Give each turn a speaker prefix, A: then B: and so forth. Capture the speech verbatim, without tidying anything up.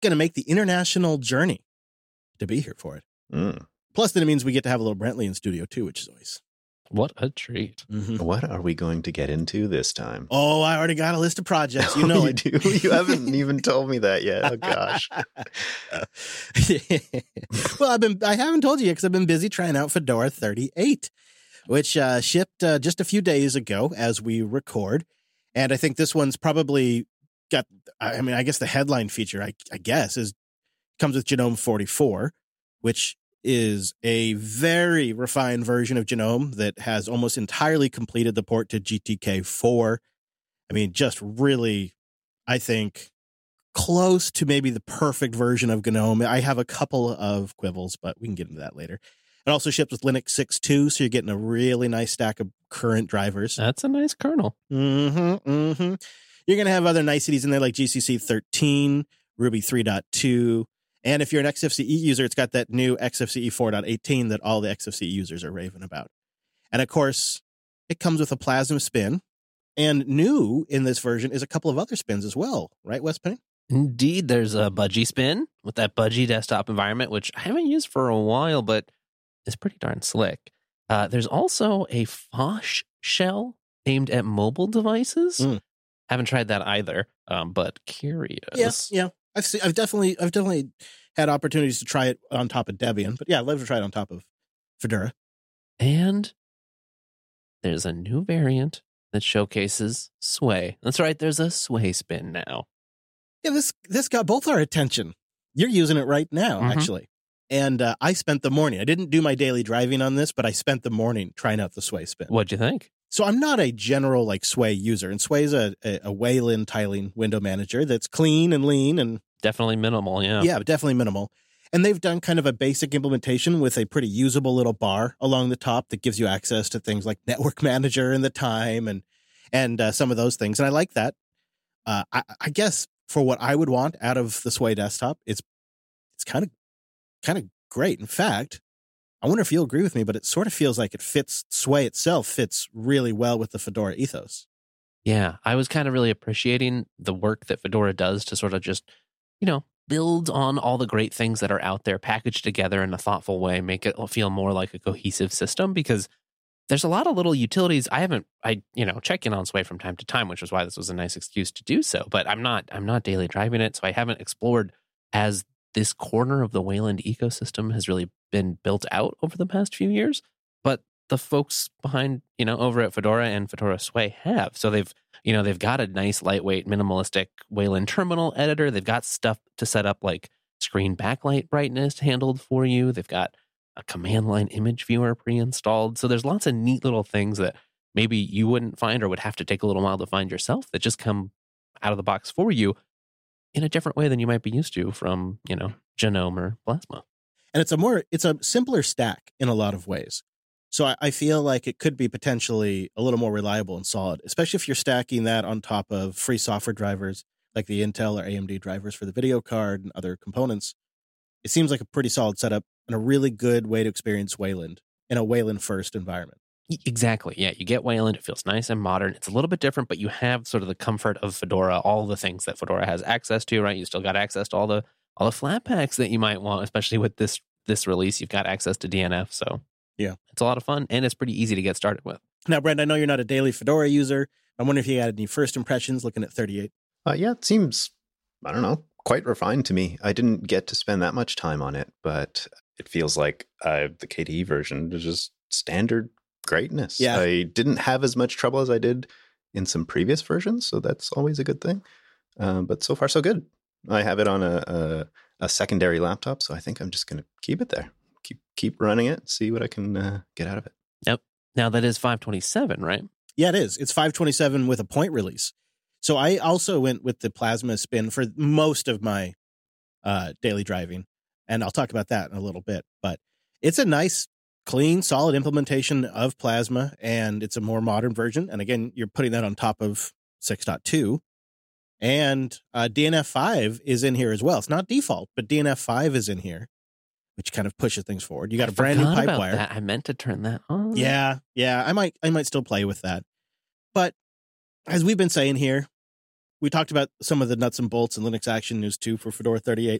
A: going to make the international journey to be here for it.
B: Mm.
A: Plus, then it means we get to have a little Brentley in studio, too, which is always...
C: What a treat.
A: Mm-hmm.
B: What are we going to get into this time?
A: Oh, I already got a list of projects. You know
B: you
A: it.
B: do. You haven't even told me that yet. Oh, gosh.
A: Well, I've been, I haven't told you yet because I've been busy trying out Fedora thirty-eight, which uh, shipped uh, just a few days ago as we record. And I think this one's probably got, I mean, I guess the headline feature, I, I guess, is comes with GNOME forty-four, which is a very refined version of GNOME that has almost entirely completed the port to G T K four. I mean, just really, I think, close to maybe the perfect version of GNOME. I have a couple of quibbles, but we can get into that later. It also ships with Linux six point two, so you're getting a really nice stack of current drivers.
C: That's a nice kernel.
A: Mm-hmm, mm-hmm. You're going to have other niceties in there like G C C thirteen, Ruby three point two, and if you're an X F C E user, it's got that new X F C E four point eighteen that all the X F C E users are raving about. And of course, it comes with a Plasma spin. And new in this version is a couple of other spins as well. Right, Wes Penny?
C: Indeed, there's a Budgie spin with that Budgie desktop environment, which I haven't used for a while, but is pretty darn slick. Uh, there's also a Phosh shell aimed at mobile devices.
A: Mm.
C: Haven't tried that either, um, but curious.
A: Yes, yeah. I've seen, I've definitely, I've definitely had opportunities to try it on top of Debian, but yeah, I'd love to try it on top of Fedora.
C: And there's a new variant that showcases Sway. That's right, there's a Sway spin now.
A: Yeah, this this got both our attention. You're using it right now,
C: Mm-hmm.
A: actually. And uh, I spent the morning. I didn't do my daily driving on this, but I spent the morning trying out the Sway spin.
C: What'd you think?
A: So I'm not a general like Sway user, and Sway's a, a, a Wayland tiling window manager that's clean and lean and
C: Definitely minimal, yeah.
A: yeah, definitely minimal. And they've done kind of a basic implementation with a pretty usable little bar along the top that gives you access to things like Network Manager and the time and and uh, some of those things. And I like that. Uh, I, I guess for what I would want out of the Sway desktop, it's it's kind of kind of great. In fact, I wonder if you'll agree with me, but it sort of feels like it fits, Sway itself fits really well with the Fedora ethos.
C: Yeah, I was kind of really appreciating the work that Fedora does to sort of just, you know, build on all the great things that are out there, packaged together in a thoughtful way, make it feel more like a cohesive system, because there's a lot of little utilities. I haven't, I, you know, check in on Sway from time to time, which is why this was a nice excuse to do so, but I'm not, I'm not daily driving it, so I haven't explored as this corner of the Wayland ecosystem has really been built out over the past few years, but the folks behind, you know, over at Fedora and Fedora Sway have. So they've, you know, they've got a nice, lightweight, minimalistic Wayland terminal editor. They've got stuff to set up like screen backlight brightness handled for you. They've got a command line image viewer pre-installed. So there's lots of neat little things that maybe you wouldn't find or would have to take a little while to find yourself that just come out of the box for you in a different way than you might be used to from, you know, GNOME or Plasma.
A: And it's a more, it's a simpler stack in a lot of ways. So I, I feel like it could be potentially a little more reliable and solid, especially if you're stacking that on top of free software drivers like the Intel or A M D drivers for the video card and other components. It seems like a pretty solid setup and a really good way to experience Wayland in a Wayland first environment.
C: Exactly. Yeah, you get Wayland. It feels nice and modern. It's a little bit different, but you have sort of the comfort of Fedora, all the things that Fedora has access to, right? You still got access to all the all the Flatpaks that you might want, especially with this this release. You've got access to D N F, so
A: yeah,
C: it's a lot of fun, and it's pretty easy to get started with.
A: Now, Brent, I know you're not a daily Fedora user. I wonder if you had any first impressions looking at thirty-eight.
B: Uh, yeah, it seems, I don't know, quite refined to me. I didn't get to spend that much time on it, but it feels like uh, the K T E version is just standard greatness.
A: Yeah.
B: I didn't have as much trouble as I did in some previous versions, so that's always a good thing. Um, but so far, so good. I have it on a, a, a secondary laptop, so I think I'm just going to keep it there. Keep keep running it, see what I can uh, get out of it.
C: Yep. Now, that is five twenty-seven, right?
A: Yeah, it is. It's five twenty-seven with a point release. So I also went with the Plasma spin for most of my uh, daily driving, and I'll talk about that in a little bit. But it's a nice, clean, solid implementation of Plasma, and it's a more modern version. And again, you're putting that on top of six point two. And uh, D N F five is in here as well. It's not default, but D N F five is in here, which kind of pushes things forward. You got
C: I
A: a brand new
C: forgot
A: pipe
C: about
A: wire.
C: that. I meant to turn that on.
A: Yeah, yeah. I might, I might still play with that. But as we've been saying here, we talked about some of the nuts and bolts and Linux Action News too for Fedora thirty-eight.